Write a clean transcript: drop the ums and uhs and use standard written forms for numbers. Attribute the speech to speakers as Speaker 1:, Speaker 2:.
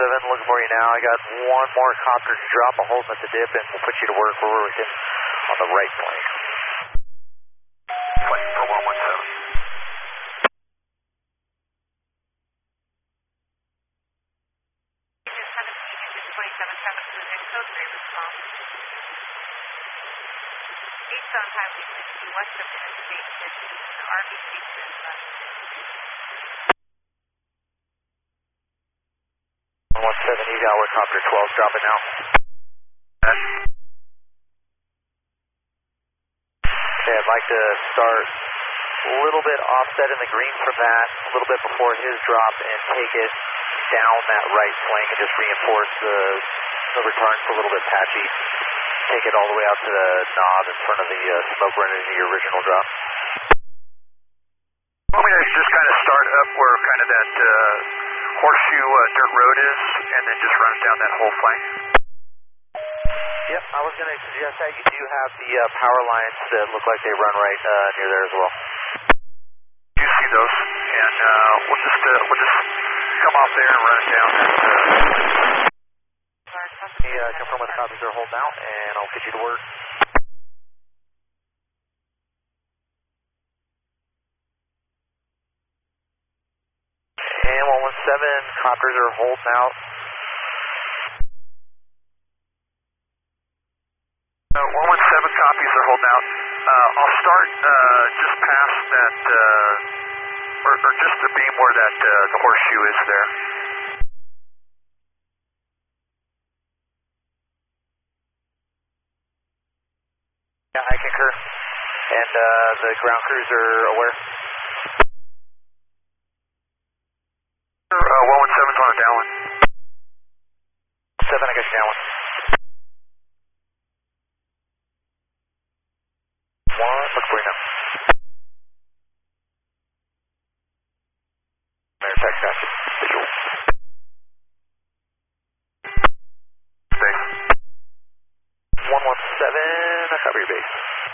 Speaker 1: 117, looking for you now. I got one more copter to drop. I'll hold at the dip and we'll put you to work. We're working on the right plane.
Speaker 2: Flight for 117.
Speaker 3: Eastbound Highway 60 west of Interstate 50, the RBC is running.
Speaker 1: 117, you got copter 12, drop it now. Okay, I'd like to start a little bit offset in the green from that, a little bit before his drop, and take it down that right flank and just reinforce the returns a little bit patchy. Take it all the way out to the knob in front of the smoke running into your original drop.
Speaker 2: Want me to just kind of start up where kind of that horseshoe dirt road is, and then just run down that whole flank?
Speaker 1: Yep, I was going to suggest that. You do have the power lines that look like they run right near there as well.
Speaker 2: You see those, and we'll just come off there and run it down.
Speaker 1: Confirm when the copies are holding out, and I'll get you to work. And 117, copters are holding out.
Speaker 2: 117 copies are holding out. I'll start just past that, or just the beam where that the horseshoe is there.
Speaker 1: Yeah, I concur. And the ground crews are aware.
Speaker 2: 117's on a downwind.
Speaker 1: 7, I got you downwind. 1, look for you now. Mayor Tech, gotcha. Visual.
Speaker 2: Base.
Speaker 1: 117, I cover your base.